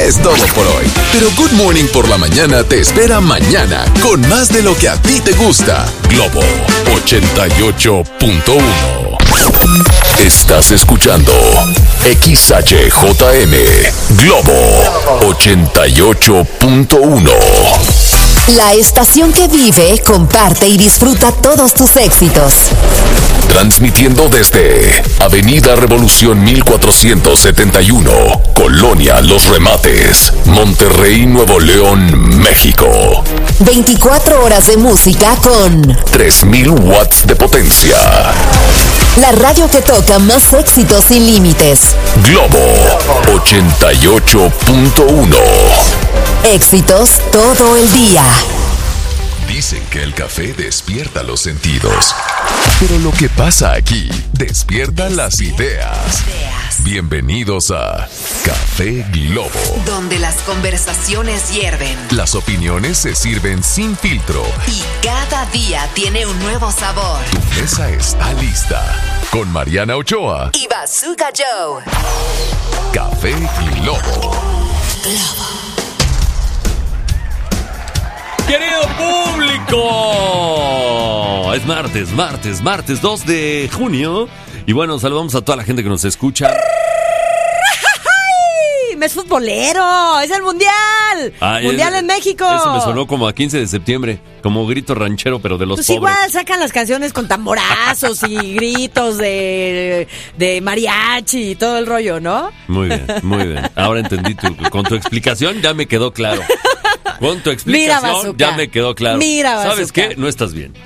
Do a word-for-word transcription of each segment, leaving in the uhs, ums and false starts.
es todo por hoy. Pero Good Morning por la mañana te espera mañana con más de lo que a ti te gusta. Globo ochenta y ocho punto uno. Estás escuchando X H J M Globo ochenta y ocho punto uno. La estación que vive, comparte y disfruta todos tus éxitos. Transmitiendo desde Avenida Revolución mil cuatrocientos setenta y uno, Colonia Los Remates, Monterrey, Nuevo León, México. veinticuatro horas de música con tres mil watts de potencia. La radio que toca más éxitos sin límites. Globo ochenta y ocho punto uno. Éxitos todo el día. Dicen que el café despierta los sentidos, pero lo que pasa aquí despierta las ideas. Bienvenidos a Café Globo, donde las conversaciones hierven, las opiniones se sirven sin filtro y cada día tiene un nuevo sabor. Tu mesa está lista con Mariana Ochoa y Bazooka Joe. Café Globo. Globo. ¡Querido público! Es martes, martes, martes dos de junio. Y bueno, saludamos a toda la gente que nos escucha. ¡Ay! ¡Mes futbolero! ¡Es el Mundial! Ah, ¡Mundial es, en México! Eso me sonó como a quince de septiembre. Como grito ranchero, pero de los pues pobres. Igual sacan las canciones con tamborazos y gritos de, de mariachi y todo el rollo, ¿no? Muy bien, muy bien. Ahora entendí tu, con tu explicación ya me quedó claro. Con tu explicación Mira, ya me quedó claro. Mira, ¿Sabes qué? No estás bien.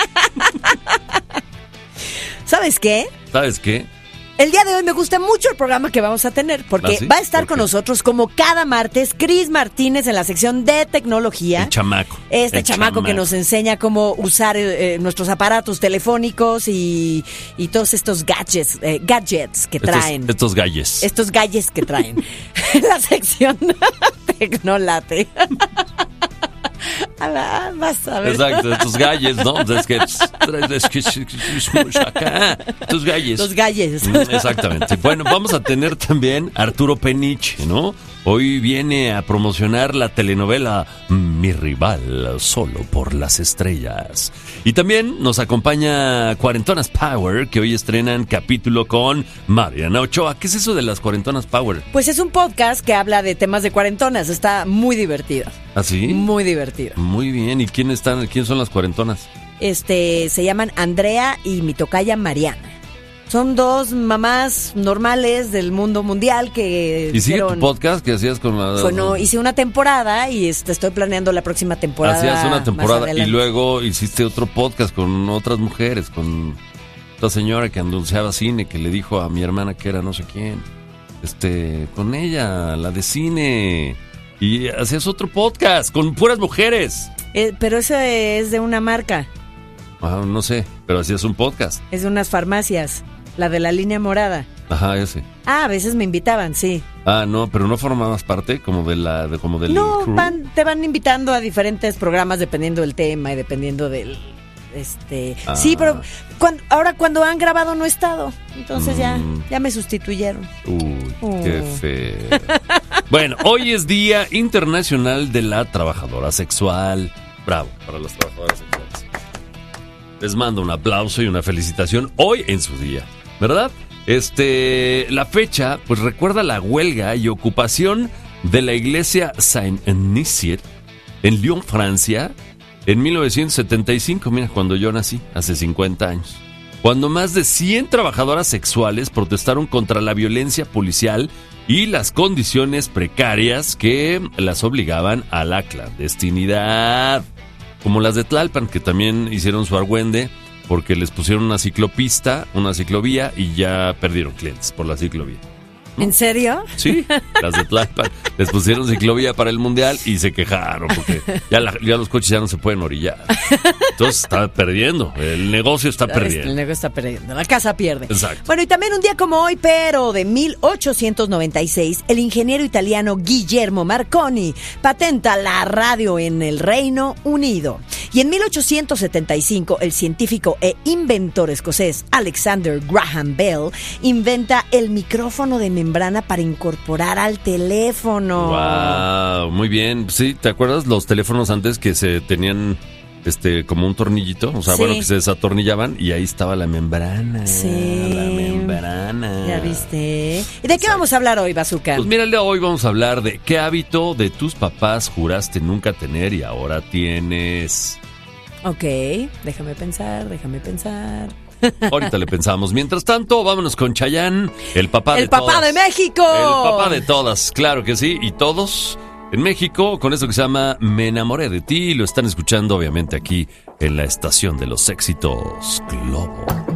¿Sabes qué? ¿Sabes qué? El día de hoy me gusta mucho el programa que vamos a tener, porque ¿Ah, sí? va a estar ¿Por con qué? nosotros como cada martes Cris Martínez en la sección de tecnología. El chamaco. Este El chamaco, chamaco que nos enseña cómo usar eh, nuestros aparatos telefónicos y, y todos estos gadgets, eh, gadgets que traen. Estos, estos galles. Estos gadgets que traen. La sección Tecnolate. A la, vas a ver. Exacto, estos galles, ¿no? Es que, es que acá, estos galles. Los galles. Mm, exactamente. Bueno, vamos a tener también a Arturo Peniche, ¿no? Hoy viene a promocionar la telenovela Mi Rival, Solo por las Estrellas. Y también nos acompaña Cuarentonas Power, que hoy estrenan capítulo con Mariana Ochoa. ¿Qué es eso de las Cuarentonas Power? Pues es un podcast que habla de temas de cuarentonas. Está muy divertido. ¿Ah, sí? Muy divertido. Muy bien. ¿Y quién están? ¿Quién son las cuarentonas? Este, se llaman Andrea y mi tocaya Mariana. Son dos mamás normales del mundo mundial que ¿Y sigue hicieron, tu podcast que hacías con la...? Bueno, hice una temporada y este, estoy planeando la próxima temporada. Hacías una más temporada y adelante. luego hiciste otro podcast con otras mujeres, con otra señora que anunciaba cine, que le dijo a mi hermana que era no sé quién. Este, con ella, la de cine. Y hacías otro podcast con puras mujeres. Eh, pero eso es de una marca, Ah, no sé, pero hacías un podcast. es de unas farmacias, la de la línea morada. Ajá, ese. Ah, a veces me invitaban, sí. Ah, no, pero no formabas parte como de la, de, como del No, crew. van, te van invitando a diferentes programas dependiendo del tema y dependiendo del... Este, Ah. sí, pero cuando, ahora cuando han grabado no he estado, entonces ya, Mm. ya me sustituyeron. Uy, Oh. qué feo. Bueno, hoy es Día Internacional de la Trabajadora Sexual. Bravo para las trabajadoras sexuales. Les mando un aplauso y una felicitación hoy en su día, ¿verdad? Este, la fecha, pues recuerda la huelga y ocupación de la iglesia Saint-Nicet en Lyon, Francia, en mil novecientos setenta y cinco, mira, cuando yo nací, hace cincuenta años. Cuando más de cien trabajadoras sexuales protestaron contra la violencia policial y las condiciones precarias que las obligaban a la clandestinidad. Como las de Tlalpan, que también hicieron su argüende porque les pusieron una ciclopista, una ciclovía y ya perdieron clientes por la ciclovía. ¿En serio? Sí, las de Tlalpan. Les pusieron ciclovía para el Mundial y se quejaron porque ya, la- ya los coches ya no se pueden orillar. Entonces está perdiendo, el negocio está El perdiendo. negocio está perdiendo, la casa pierde. Exacto. Bueno, y también un día como hoy, pero de mil ochocientos noventa y seis, el ingeniero italiano Guillermo Marconi patenta la radio en el Reino Unido. Y en mil ochocientos setenta y cinco, el científico e inventor escocés Alexander Graham Bell inventa el micrófono de membrana para incorporar al teléfono. Wow, muy bien. Sí, ¿te acuerdas los teléfonos antes que se tenían este como un tornillito? O sea, Sí. bueno, que se desatornillaban y ahí estaba la membrana. Sí. La membrana. Ya viste. ¿Y de qué vamos a hablar hoy, Bazooka? Pues mira, el día de hoy vamos a hablar de qué hábito de tus papás juraste nunca tener y ahora tienes. Ok, déjame pensar, déjame pensar. Ahorita le pensamos. Mientras tanto, vámonos con Chayanne, el papá de ¡El papá todas. de México! El papá de todas, claro que sí. Y todos en México con esto que se llama Me enamoré de ti. Lo están escuchando obviamente aquí en la estación de los éxitos Globo.